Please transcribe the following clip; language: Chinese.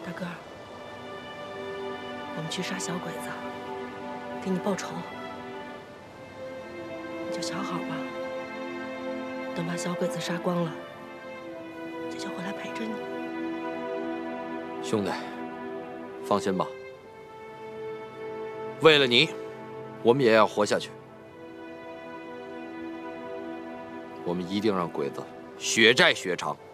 大哥，我们去杀小鬼子，给你报仇，你就想好吧。等把小鬼子杀光了，姐就回来陪着你。 兄弟，放心吧，为了你，我们也要活下去。我们一定让鬼子血债血偿。